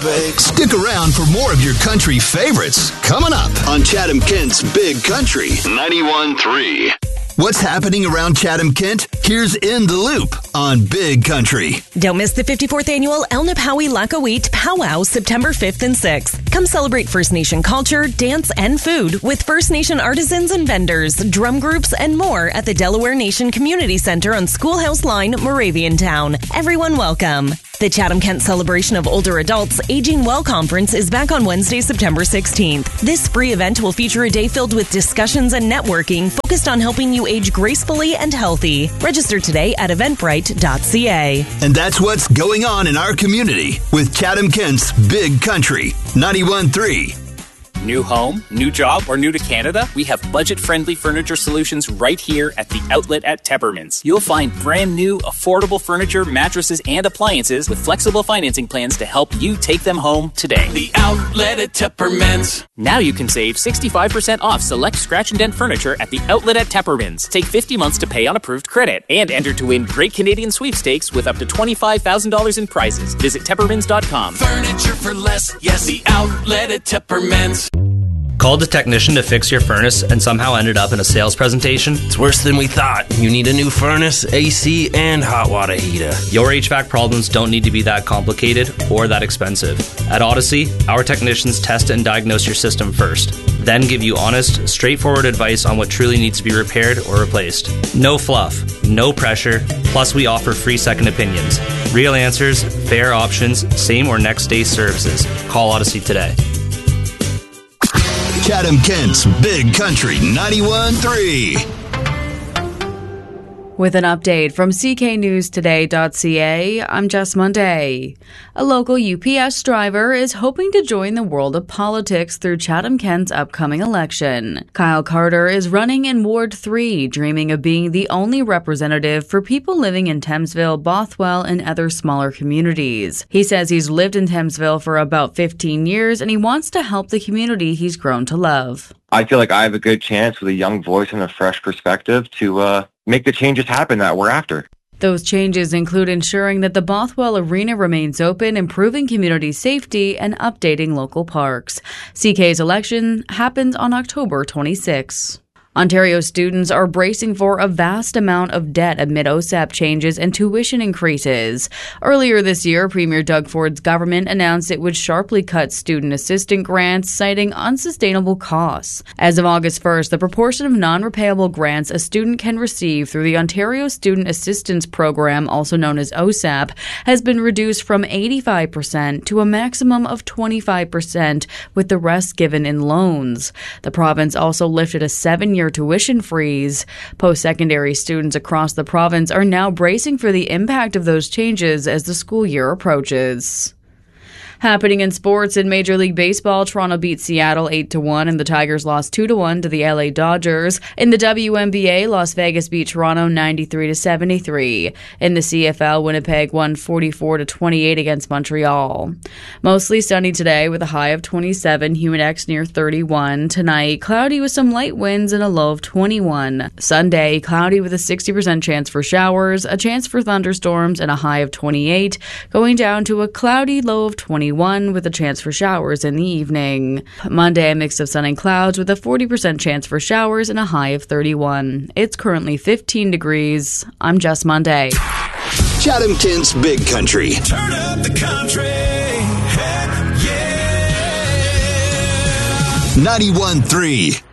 Stick around for more of your country favorites coming up on Chatham-Kent's Big Country 91.3. What's happening around Chatham-Kent? Here's In the Loop on Big Country. Don't miss the 54th annual El Napawi Lakawit Powwow September 5th and 6th. Come celebrate First Nation culture, dance, and food with First Nation artisans and vendors, drum groups, and more at the Delaware Nation Community Center on Schoolhouse Line, Moraviantown. Everyone welcome. The Chatham-Kent Celebration of Older Adults Aging Well Conference is back on Wednesday, September 16th. This free event will feature a day filled with discussions and networking focused on helping you age gracefully and healthy. Register today at eventbrite.ca. And that's what's going on in our community with Chatham-Kent's Big Country 91.3. New home, new job, or new to Canada? We have budget-friendly furniture solutions right here at the outlet at Teppermans. You'll find brand new, affordable furniture, mattresses, and appliances with flexible financing plans to help you take them home today. The outlet at Teppermans. Now you can save 65% off select scratch and dent furniture at the outlet at Teppermans. Take 50 months to pay on approved credit and enter to win Great Canadian Sweepstakes with up to $25,000 in prizes. Visit Teppermans.com. Furniture for less, yes, the outlet at Teppermans. Called a technician to fix your furnace and somehow ended up in a sales presentation? It's worse than we thought. You need a new furnace, AC, and hot water heater. Your HVAC problems don't need to be that complicated or that expensive. At Odyssey, our technicians test and diagnose your system first, then give you honest, straightforward advice on what truly needs to be repaired or replaced. No fluff, no pressure, plus we offer free second opinions. Real answers, fair options, same or next day services. Call Odyssey today. Chatham-Kent's Big Country 91.3. With an update from cknewstoday.ca, I'm Jess Monday. A local UPS driver is hoping to join the world of politics through Chatham-Kent's upcoming election. Kyle Carter is running in Ward 3, dreaming of being the only representative for people living in Thamesville, Bothwell, and other smaller communities. He says he's lived in Thamesville for about 15 years and he wants to help the community he's grown to love. I feel like I have a good chance with a young voice and a fresh perspective to make the changes happen that we're after. Those changes include ensuring that the Bothwell Arena remains open, improving community safety, and updating local parks. CK's election happens on October 26. Ontario students are bracing for a vast amount of debt amid OSAP changes and tuition increases. Earlier this year, Premier Doug Ford's government announced it would sharply cut student assistance grants, citing unsustainable costs. As of August 1st, the proportion of non-repayable grants a student can receive through the Ontario Student Assistance Program, also known as OSAP, has been reduced from 85% to a maximum of 25%, with the rest given in loans. The province also lifted a 7-year tuition freeze. Post-secondary students across the province are now bracing for the impact of those changes as the school year approaches. Happening in sports, in Major League Baseball, Toronto beat Seattle 8-1 and the Tigers lost 2-1 to the LA Dodgers. In the WNBA, Las Vegas beat Toronto 93-73. In the CFL, Winnipeg won 44-28 against Montreal. Mostly sunny today with a high of 27, humid X near 31. Tonight, cloudy with some light winds and a low of 21. Sunday, cloudy with a 60% chance for showers, a chance for thunderstorms, and a high of 28, going down to a cloudy low of 21 with a chance for showers in the evening. Monday, a mix of sun and clouds with a 40% chance for showers and a high of 31. It's currently 15 degrees. I'm Jess Monday. Chatham-Kent's Big Country. Turn up the country. Heck yeah. 91.3.